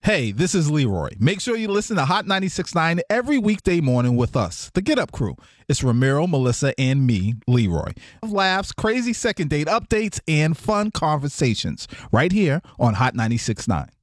Hey, this is Leroy. Make sure you listen to Hot 96.9 every weekday morning with us, the Get Up Crew. It's Ramiro, Melissa, and me, Leroy. Laughs, crazy second date updates, and fun conversations right here on Hot 96.9.